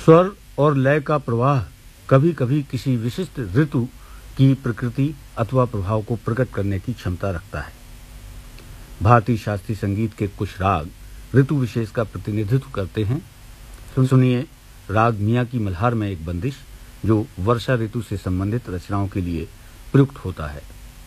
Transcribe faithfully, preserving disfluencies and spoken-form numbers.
स्वर और लय का प्रवाह कभी कभी किसी विशिष्ट ऋतु की प्रकृति अथवा प्रभाव को प्रकट करने की क्षमता रखता है। भारतीय शास्त्रीय संगीत के कुछ राग ऋतु विशेष का प्रतिनिधित्व करते हैं। सुनिए राग मियाँ की मल्हार में एक बंदिश जो वर्षा ऋतु से संबंधित रचनाओं के लिए प्रयुक्त होता है।